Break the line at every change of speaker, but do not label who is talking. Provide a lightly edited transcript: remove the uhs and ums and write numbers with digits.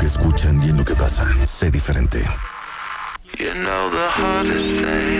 escuchan y en lo que pasa. Sé diferente.
You know the hardest thing